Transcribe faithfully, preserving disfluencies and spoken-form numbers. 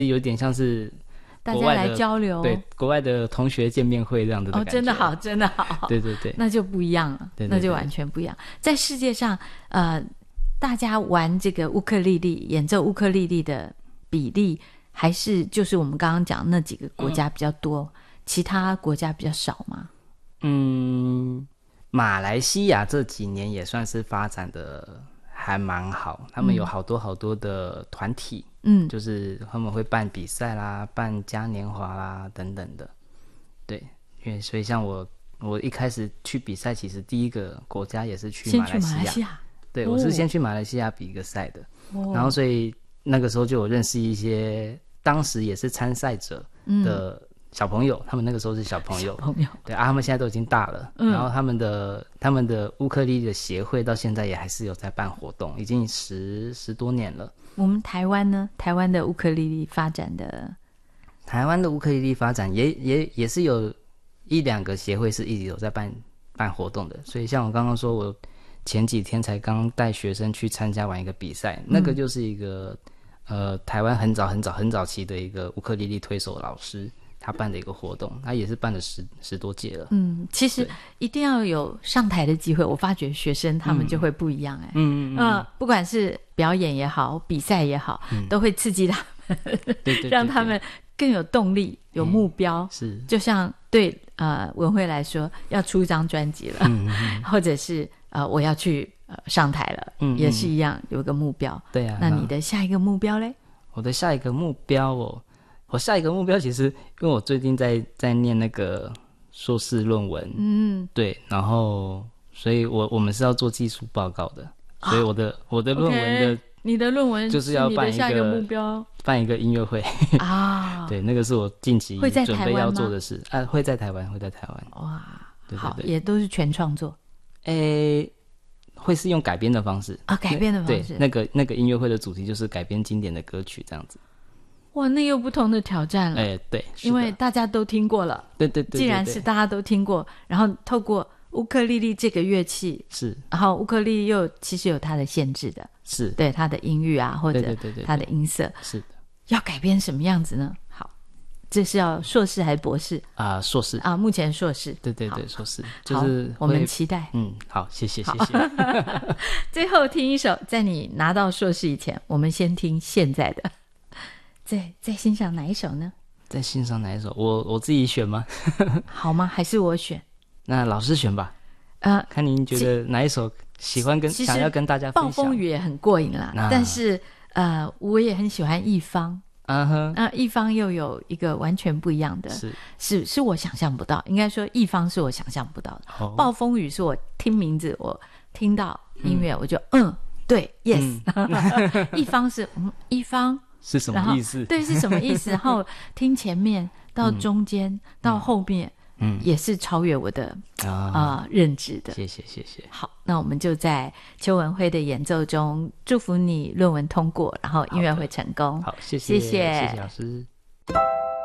有点像是大家来交流， 对，国外的同学见面会这样子的感觉。 哦，真的好，真的好。 对对对， 那就不一样了， 对对对， 那就完全不一样。在世界上，呃，大家玩这个乌克丽丽、演奏乌克丽丽的比例，还是就是我们刚刚讲那几个国家比较多，嗯、其他国家比较少吗？ 嗯，马来西亚这几年也算是发展的还蛮好，他们有好多好多的团体，嗯，就是他们会办比赛啦，办嘉年华啦等等的。对，因为所以像我我一开始去比赛，其实第一个国家也是去马来西亚。 先去马来西亚， 对，我是先去马来西亚比一个赛的， 哦、 然后所以那个时候就有认识一些当时也是参赛者的小朋友，嗯、他们那个时候是小朋友， 小朋友对啊，他们现在都已经大了，嗯、然后他们的他们的乌克丽丽的协会到现在也还是有在办活动，已经十十多年了。 我们台湾呢？台湾的乌克丽丽发展的， 台湾的乌克丽丽发展也也也是有一两个协会是一直有在办办活动的，所以像我刚刚说，我前几天才刚带学生去参加完一个比赛，嗯、那个就是一个呃台湾很早很早很早期的一个乌克丽丽推手老师他办的一个活动，他也是办了十十多届了。嗯， 其实一定要有上台的机会，我发觉学生他们就会不一样哎、欸。嗯嗯嗯、呃，不管是表演也好，比赛也好，嗯、都会刺激他们，对对对对，让他们更有动力、有目标。嗯、是，就像对呃文慧来说，要出一张专辑了，嗯嗯或者是呃我要去呃上台了，嗯嗯也是一样有个目标。对啊，那你的下一个目标嘞？ 我的下一个目标哦。我下一个目标其实，因为我最近在在念那个硕士论文，嗯，对，然后所以我我们是要做技术报告的，所以我的、啊、我的论文的， okay, 你的论文就是要办一个下一个目标， 办一个音乐会啊，对，那个是我近期准备要做的事啊，会在台湾，会在台湾，哇，对对对，好， 也都是全创作， 诶。会是用改编的方式啊，改编的方式， 对，那个那个音乐会的主题就是改编经典的歌曲这样子。 哇，那又不同的挑战了。哎、 欸，对， 因为大家都听过了。 对对 对, 对, 对, 对， 既然是大家都听过，然后透过乌克丽丽这个乐器， 是， 然后乌克丽丽又其实有它的限制的， 是对它的音域啊，或者它的音色， 是的。 要改编什么样子呢？好，这是要硕士还是博士啊、呃？硕士啊，目前硕士。 对对对，硕士就是我们期待。 嗯，好，谢谢谢谢。 最后听一首，在你拿到硕士以前，我们先听现在的。再再欣赏哪一首呢？ 再欣赏哪一首？我我自己选吗？ 好吗？还是我选？ 那老师选吧。呃，看您觉得哪一首喜欢跟想要跟大家分享？ 暴风雨也很过瘾啦，但是呃，我也很喜欢一方。嗯哼，那一方又有一个完全不一样的，是是是我想象不到。应该说，一方是我想象不到的。哦、暴风雨是我听名字，我听到音乐，嗯、我就嗯，对 ，yes。嗯、一方是嗯，一方。 是什么意思？ 对，是什么意思？然后听前面到中间、嗯、到后面，嗯，也是超越我的啊、呃、认知的。 谢谢谢谢。 好，那我们就在邱文辉的演奏中祝福你论文通过，然后音乐会成功。 好，谢谢谢谢谢谢老师。